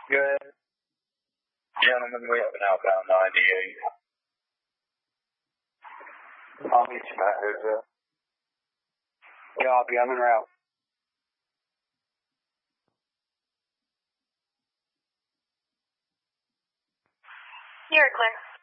Good. Gentlemen, we have an outbound 98. I'll meet you, Matt. Who's that? Yeah, I'll be on the route. You're clear.